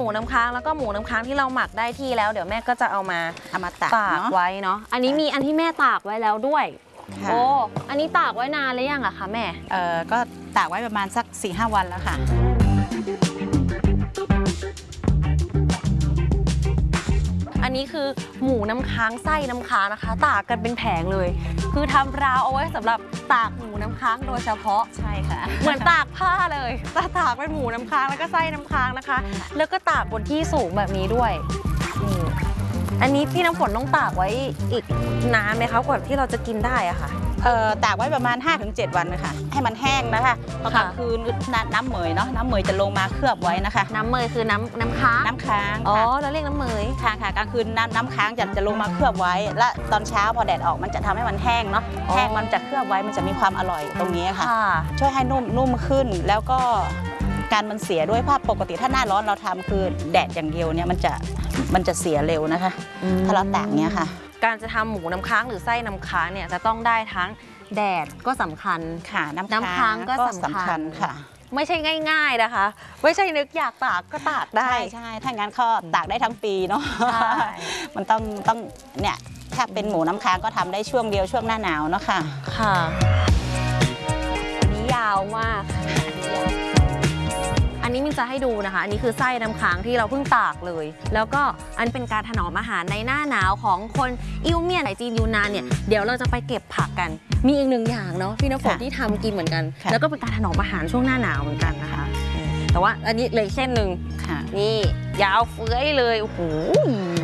มูน้ำค้างแล้วก็หมูน้ำค้างที่เราหมักได้ที่แล้วเดี๋ยวแม่ก็จะเอามาตากไว้เนาะอันนี้มีอันที่แม่ตากไว้แล้วด้วยโอ้อันนี้ตากไว้นานหรือยังอะคะแม่ก็ตากไว้ประมาณสัก 4-5 วันแล้วค่ะอันนี้คือหมูน้ำค้างไส้น้ำค้างนะคะตากกันเป็นแผงเลยคือทำราวเอาไว้สำหรับตากหมูน้ำค้างโดยเฉพาะใช่ค่ะเหมือนตากผ้าเลยตากเป็นหมูน้ำค้างแล้วก็ไส้น้ำค้างนะคะแล้วก็ตากบนที่สูงแบบนี้ด้วยอันนี้พี่น้ำฝนต้องตากไว้อีกนานไหมคะกว่าที่เราจะกินได้อะค่ะตากไว้ประมาณ 5-7 วันนะคะให้มันแห้งนะคะพอกลางคืนน้ำเหมยเนาะน้ำเหมยจะลงมาเคลือบไว้นะคะน้ำเหมยคือน้ำค้างอ๋อเราเรียกน้ำเหมยค่ะกลางคืนน้ำค้างจะลงมาเคลือบไว้และตอนเช้าพอแดดออกมันจะทำให้มันแห้งเนาะแห้งมันจะเคลือบไว้มันจะมีความอร่อยตรงนี้ค่ะช่วยให้นุ่มขึ้นแล้วก็การมันเสียด้วยภาพปกติถ้าหน้าร้อนเราทำคือแดดอย่างเดียวเนี่ยมันจะเสียเร็วนะคะถ้าเราตากเนี้ยค่ะการจะทำหมูน้ำค้างหรือไส้น้ำค้างเนี่ยจะต้องได้ทั้งแดดก็สำคัญค่ะน้ำค้างก็สำคัญค่ะไม่ใช่ง่ายๆนะคะไม่ใช่นึกอยากตากก็ตากได้ใช่ถ้างั้นก็ตากได้ทั้งปีเนาะมันต้องเนี่ยถ้าเป็นหมูน้ำค้างก็ทำได้ช่วงเดียวช่วงหน้าหนาวเนาะค่ะอันนี้ยาวมากอันนี้มินจะให้ดูนะคะอันนี้คือไส้น้ำค้างที่เราเพิ่งตากเลยแล้วก็อันเป็นการถนอมอาหารในหน้าหนาวของคนอิวเมียนไหนจีนยูนานเนี่ยเดี๋ยวเราจะไปเก็บผักกันมีอีกหนึ่งอย่างเนาะพี่น้ำฝนที่ทำกินเหมือนกันแล้วก็เป็นการถนอมอาหารช่วงหน้าหนาวเหมือนกันนะคะแต่ว่าอันนี้เลยเส้นหนึ่งนี่ยาวเฟื้อยเลยโอ้โห